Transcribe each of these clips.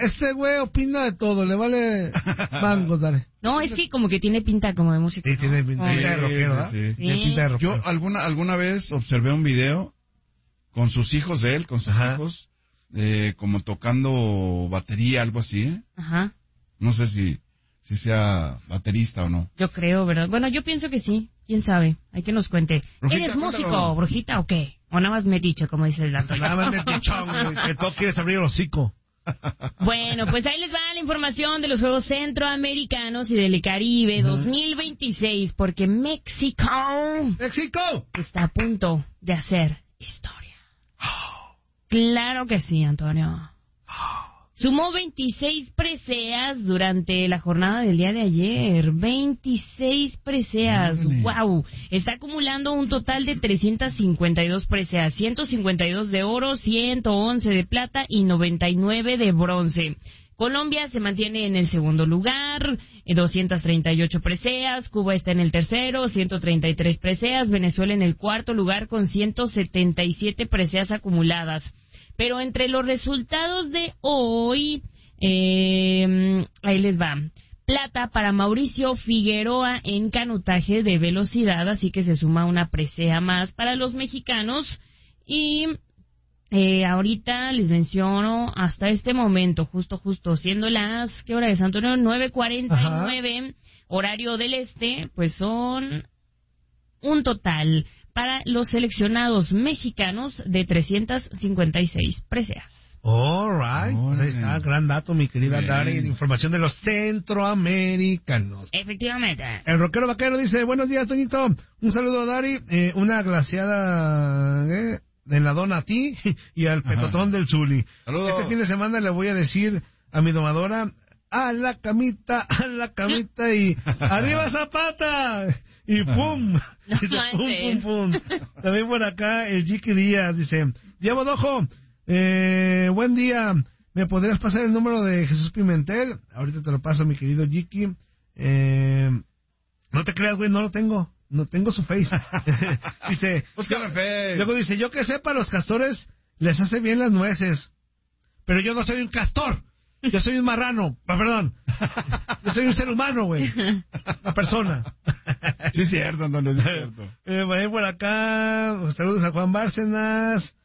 Este güey opina de todo, le vale mangos, dale. No, es que como que tiene pinta como de música. Sí, tiene pinta de rockero, ¿verdad? Sí. Tiene pinta de rockero. Yo alguna vez observé un video con sus hijos de él, hijos, como tocando batería, algo así, ¿eh? Ajá. No sé si sea baterista o no. Yo creo, ¿verdad? Bueno, yo pienso que sí. ¿Quién sabe? Hay que nos cuente. Brujita, ¿Eres músico, cuéntalo. brujita o qué? O nada más metiche, como dice el Antonio. Nada más me pichón, güey, que todo quieres abrir el hocico. Bueno, pues ahí les va la información de los Juegos Centroamericanos y del Caribe 2026, porque México está a punto de hacer historia. Claro que sí, Antonio. Sumó 26 preseas durante la jornada del día de ayer. 26 preseas. ¡Wow! Está acumulando un total de 352 preseas. 152 de oro, 111 de plata y 99 de bronce. Colombia se mantiene en el segundo lugar, 238 preseas. Cuba está en el tercero, 133 preseas. Venezuela en el cuarto lugar con 177 preseas acumuladas. Pero entre los resultados de hoy, ahí les va. Plata para Mauricio Figueroa en canutaje de velocidad, así que se suma una presea más para los mexicanos. Y ahorita les menciono hasta este momento, justo, siendo las, ¿qué hora es, Antonio? 9:49, horario del este, pues son un total para los seleccionados mexicanos de 356 preseas. All right. Pues ahí está, gran dato, mi querida Dari, información de los centroamericanos. Efectivamente. El rockero vaquero dice, buenos días, Toñito. Un saludo a Dari, una glaciada en la dona a ti y al petotón del Zuli. Saludos. Este fin de semana le voy a decir a mi domadora, a la camita, y arriba Zapata. Y pum, No dice, manches. pum. También por acá el Jiki Díaz dice, Diego Dojo, buen día, ¿me podrías pasar el número de Jesús Pimentel? Ahorita te lo paso, mi querido Jiki. No te creas, güey, no lo tengo. No tengo su face. Dice, Búscame face. luego dice, yo que sepa, los castores les hace bien las nueces. Pero yo no soy un castor. Yo soy un marrano. Perdón. Yo soy un ser humano, güey. Una persona. Sí, es cierto, Antonio, sí, es cierto. Por acá, saludos a Juan Bárcenas.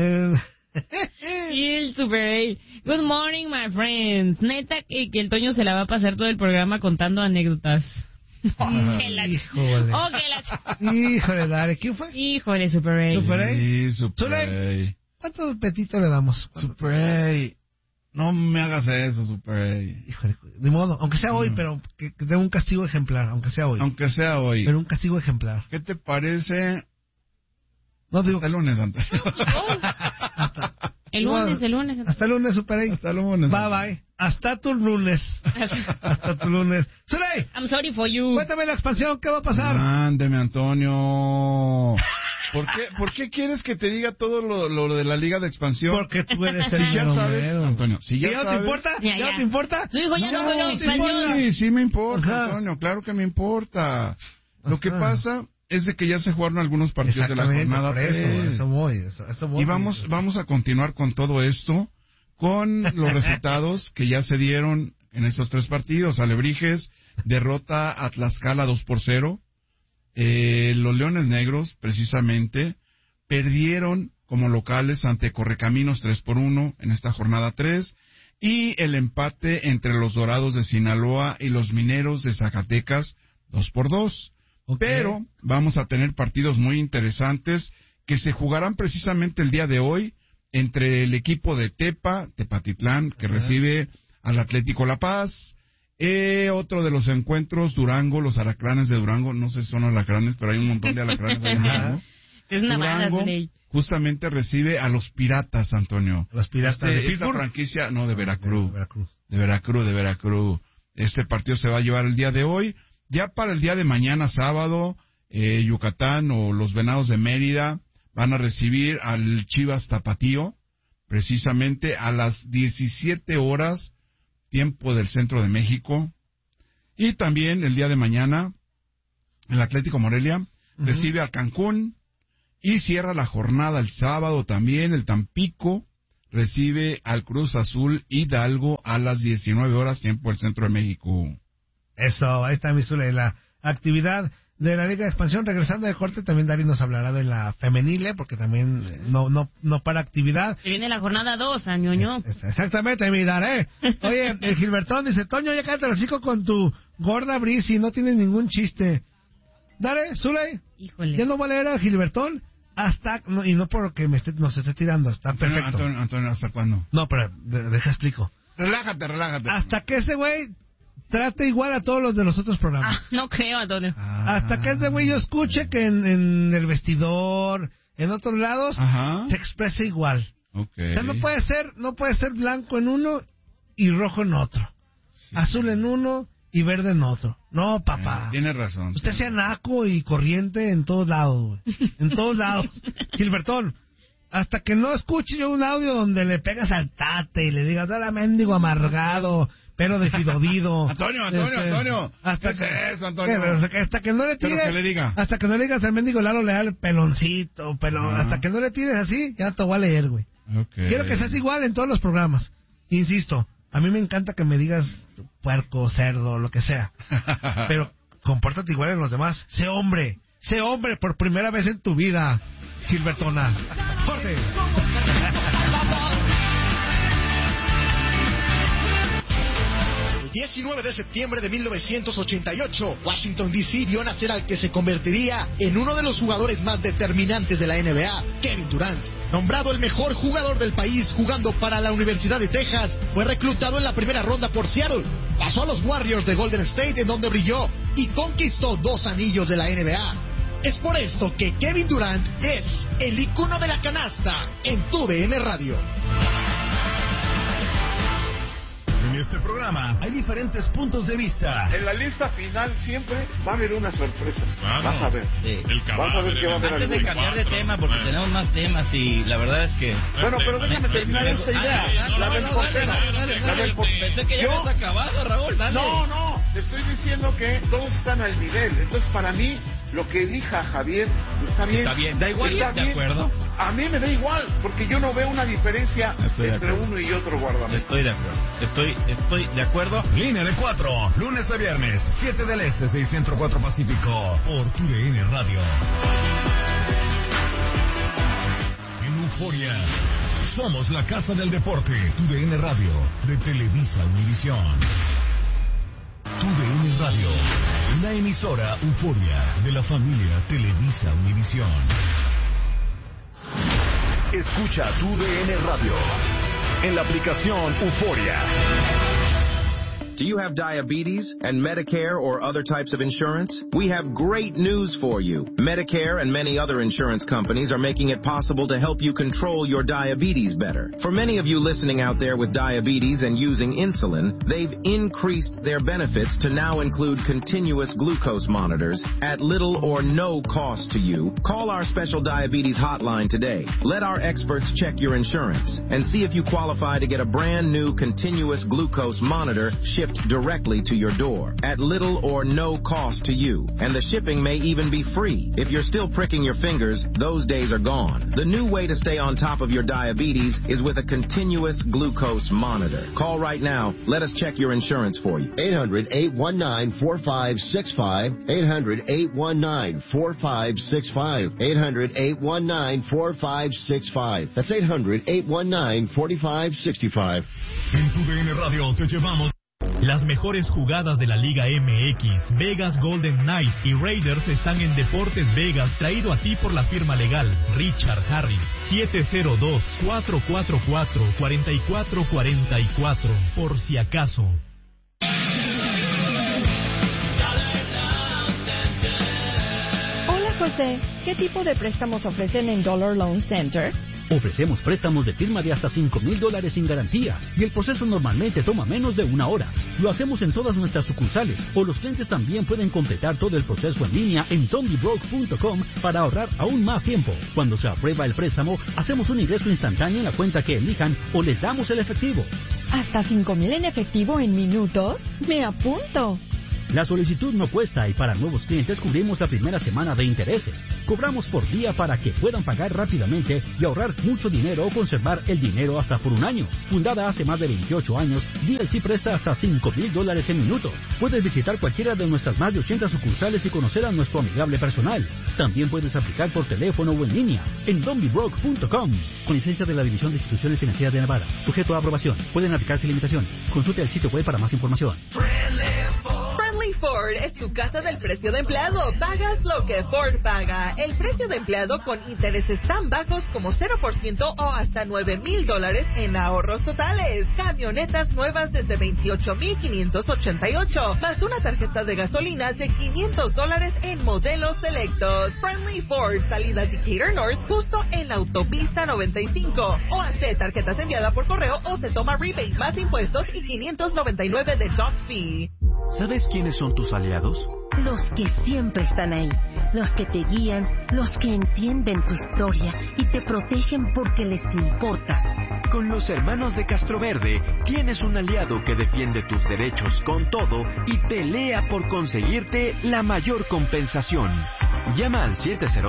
Y el Super A. Good morning, my friends. Neta que el Toño se la va a pasar todo el programa contando anécdotas. Híjole. Híjole, Dare, ¿quién fue? Híjole, Super A. Super A. Sí, Super A. ¿Cuántos petitos le damos? Super A. No me hagas eso, Super A. Híjole, de modo, aunque sea hoy, pero que dé un castigo ejemplar, aunque sea hoy. Aunque sea hoy. Pero un castigo ejemplar. ¿Qué te parece? No digo Hasta el lunes, Antonio. El lunes. Hasta el lunes, Super A. Hasta el lunes. Bye. Hasta tu lunes. Hasta tu lunes. Super A, I'm sorry for you. cuéntame la expansión, ¿qué va a pasar? Mándeme, Antonio. ¿Por qué quieres que te diga todo lo de la Liga de Expansión? Porque tú eres el Si ya sabes, número. Antonio, si ya ¿Ya no te sabes... importa? Ya. ¿Ya no te importa? Su hijo ya no juega te expansión. Sí, sí me importa, Ajá. Antonio, claro que me importa. Lo que Ajá. pasa es de que ya se jugaron algunos partidos de la Exactamente, jornada por eso, 3. eso voy. Y vamos a continuar con todo esto, con los resultados que ya se dieron en estos 3 partidos. Alebrijes derrota a Tlaxcala 2-0. Los Leones Negros, precisamente, perdieron como locales ante Correcaminos 3-1 en esta jornada 3. Y el empate entre los Dorados de Sinaloa y los Mineros de Zacatecas 2-2. Okay. Pero vamos a tener partidos muy interesantes que se jugarán precisamente el día de hoy entre el equipo de Tepatitlán, que recibe al Atlético La Paz. Otro de los encuentros, Durango, los Alacranes de Durango. No sé si son alacranes, pero hay un montón de alacranes ahí en Durango. Es una mala Durango ley. justamente recibe a los Piratas, Antonio. Los Piratas de esta Pittsburgh. franquicia, no, de Veracruz. De Veracruz. De Veracruz. Este partido se va a llevar el día de hoy. Ya para el día de mañana, sábado, Yucatán o los Venados de Mérida van a recibir al Chivas Tapatío, precisamente a las 17 horas, tiempo del centro de México. Y también el día de mañana, el Atlético Morelia recibe al Cancún y cierra la jornada el sábado también, el Tampico recibe al Cruz Azul Hidalgo a las 19 horas, tiempo del Centro de México. Eso, ahí está mi Zule, la actividad de la Liga de Expansión. Regresando de corte, también Dari nos hablará de la femenil, porque también no para actividad. Se viene la jornada 2, Ñoño. Exactamente, mirar, Oye, el Gilbertón dice, Toño, ya cállate el hocico con tu gorda brisi, no tienes ningún chiste. Dale, Zule. Híjole. Ya no voy a leer al Gilbertón hasta, y no porque nos esté tirando, está perfecto. Antonio, ¿hasta cuándo? No, pero deja explico. Relájate. Hasta que ese güey trate igual a todos los de los otros programas. No creo, Antonio. Hasta que ese güey yo escuche que en el vestidor, en otros lados, se exprese igual. Okay. O sea, no puede ser blanco en uno y rojo en otro. Sí. Azul en uno y verde en otro. No, papá. Tienes razón. Usted sea naco y corriente en todos lados, güey. En todos lados. Gilbertón, hasta que no escuche yo un audio donde le pegas al tate y le digas, ahora mendigo amargado, pero de fidodido. Antonio. Hasta ¿Qué es eso, Antonio? Hasta que no le tires. ¿Pero qué le diga? Hasta que no le digas al mendigo Lalo Leal, peloncito, hasta que no le tires así, ya te voy a leer, güey. Okay. Quiero que seas igual en todos los programas. Insisto, a mí me encanta que me digas puerco, cerdo, lo que sea. Pero compórtate igual en los demás. Sé hombre por primera vez en tu vida, Gilbertona. ¡Corte! 19 de septiembre de 1988, Washington D.C. vio nacer al que se convertiría en uno de los jugadores más determinantes de la NBA, Kevin Durant. Nombrado el mejor jugador del país jugando para la Universidad de Texas, fue reclutado en la primera ronda por Seattle. Pasó a los Warriors de Golden State, en donde brilló y conquistó 2 anillos de la NBA. Es por esto que Kevin Durant es el ícono de la canasta en TUDN Radio. En este programa hay diferentes puntos de vista. En la lista final siempre va a haber una sorpresa. Vas a ver. Sí. Vas a ver qué va a haber. Antes de cambiar de tema, porque tenemos más temas y la verdad es que... Bueno, pero déjame terminar esta idea. La del portero. Pensé que ya habías acabado, Raúl, dale. No, te estoy diciendo que todos están al nivel. Entonces, para mí, lo que elija Javier está bien. Está bien, da igual, está ¿de bien. acuerdo? A mí me da igual, porque yo no veo una diferencia entre uno y otro guardameta. Estoy de acuerdo. Estoy de acuerdo. Línea de 4, lunes a viernes, 7 del Este, 6 Centro, 4 Pacífico, por TUDN Radio. En Euforia, somos la casa del deporte. TUDN Radio, de Televisa Univisión. TUDN Radio, una emisora Euforia de la familia Televisa Univisión. Escucha TUDN Radio en la aplicación Euforia. Do you have diabetes and Medicare or other types of insurance? We have great news for you. Medicare and many other insurance companies are making it possible to help you control your diabetes better. For many of you listening out there with diabetes and using insulin, they've increased their benefits to now include continuous glucose monitors at little or no cost to you. Call our special diabetes hotline today. Let our experts check your insurance and see if you qualify to get a brand new continuous glucose monitor shipped directly to your door at little or no cost to you. And the shipping may even be free. If you're still pricking your fingers, those days are gone. The new way to stay on top of your diabetes is with a continuous glucose monitor. Call right now. Let us check your insurance for you. 800-819-4565. 800-819-4565. 800-819-4565. That's 800-819-4565. En TUDN Radio te llevamos las mejores jugadas de la Liga MX. Vegas Golden Knights y Raiders están en Deportes Vegas, traído a ti por la firma legal Richard Harris. 702-444-4444, por si acaso. Hola José, ¿qué tipo de préstamos ofrecen en Dollar Loan Center? Ofrecemos préstamos de firma de hasta $5,000 sin garantía y el proceso normalmente toma menos de 1 hora. Lo hacemos en todas nuestras sucursales o los clientes también pueden completar todo el proceso en línea en dondybroke.com para ahorrar aún más tiempo. Cuando se aprueba el préstamo, hacemos un ingreso instantáneo en la cuenta que elijan o les damos el efectivo. ¿Hasta $5,000 en efectivo en minutos? ¡Me apunto! La solicitud no cuesta y para nuevos clientes cubrimos la primera semana de intereses. Cobramos por día para que puedan pagar rápidamente y ahorrar mucho dinero o conservar el dinero hasta por un año. Fundada hace más de 28 años, DLC presta hasta $5,000 en minutos. Puedes visitar cualquiera de nuestras más de 80 sucursales y conocer a nuestro amigable personal. También puedes aplicar por teléfono o en línea en donbybroke.com. Con licencia de la División de Instituciones Financieras de Nevada. Sujeto a aprobación. Pueden aplicarse limitaciones. Consulte el sitio web para más información. Friendly Ford es tu casa del precio de empleado. Pagas lo que Ford paga. El precio de empleado con intereses tan bajos como 0% o hasta $9,000 en ahorros totales. Camionetas nuevas desde $28,588, más una tarjeta de gasolina de $500 en modelos selectos. Friendly Ford, salida Decatur North, justo en la autopista 95. O hace tarjetas enviadas por correo o se toma rebate más impuestos y $599 de dock fee. ¿Sabes quiénes son tus aliados? Los que siempre están ahí, los que te guían, los que entienden tu historia y te protegen porque les importas. Con los hermanos de Castroverde, tienes un aliado que defiende tus derechos con todo y pelea por conseguirte la mayor compensación. Llama al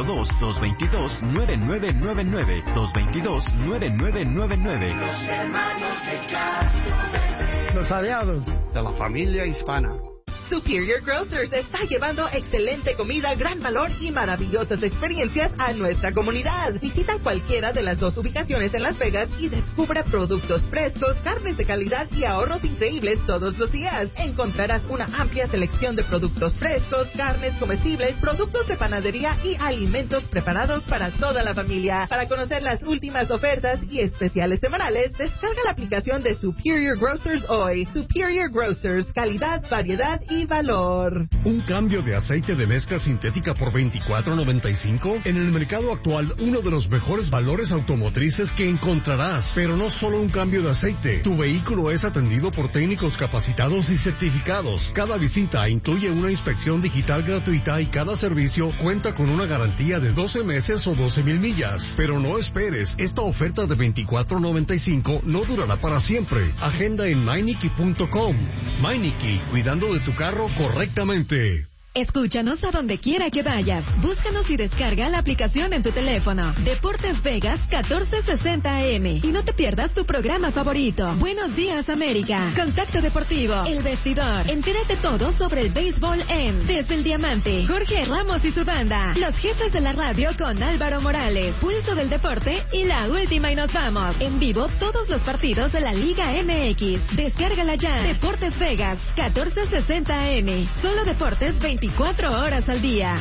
702-222-9999, 222-9999. Los hermanos de Castroverde. Los aliados de la familia hispana. Superior Grocers está llevando excelente comida, gran valor y maravillosas experiencias a nuestra comunidad. Visita cualquiera de las dos ubicaciones en Las Vegas y descubra productos frescos, carnes de calidad y ahorros increíbles todos los días. Encontrarás una amplia selección de productos frescos, carnes comestibles, productos de panadería y alimentos preparados para toda la familia. Para conocer las últimas ofertas y especiales semanales, descarga la aplicación de Superior Grocers hoy. Superior Grocers, calidad, variedad y valor. Un cambio de aceite de mezcla sintética por $24.95. En el mercado actual, uno de los mejores valores automotrices que encontrarás. Pero no solo un cambio de aceite. Tu vehículo es atendido por técnicos capacitados y certificados. Cada visita incluye una inspección digital gratuita y cada servicio cuenta con una garantía de 12 meses o 12,000 millas. Pero no esperes, esta oferta de $24.95 no durará para siempre. Agenda en Meineke.com. Meineke, cuidando de tu carro correctamente. Escúchanos a donde quiera que vayas. Búscanos y descarga la aplicación en tu teléfono. Deportes Vegas 1460 AM. Y no te pierdas tu programa favorito. Buenos días, América. Contacto Deportivo. El Vestidor. Entérate todo sobre el béisbol en Desde el Diamante. Jorge Ramos y su banda. Los jefes de la radio con Álvaro Morales. Pulso del Deporte y la última y nos vamos. En vivo todos los partidos de la Liga MX. Descárgala ya. Deportes Vegas 1460 AM. Solo deportes 24 horas al día.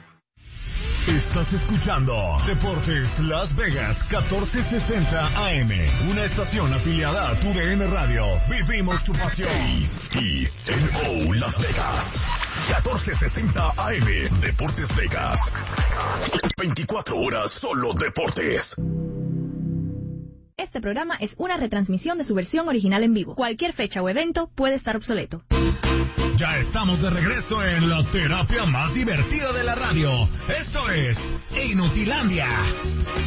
Estás escuchando Deportes Las Vegas 1460 AM, una estación afiliada a TUDN Radio. Vivimos tu pasión. TNO Las Vegas 1460 AM, Deportes Vegas. 24 horas solo deportes. Este programa es una retransmisión de su versión original en vivo. Cualquier fecha o evento puede estar obsoleto. Ya estamos de regreso en la terapia más divertida de la radio. Esto es Inutilandia.